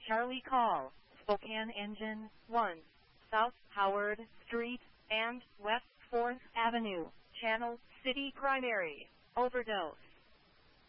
Charlie Call, Spokane Engine 1, South Howard Street, and West 4th Avenue, Channel City Primary, overdose.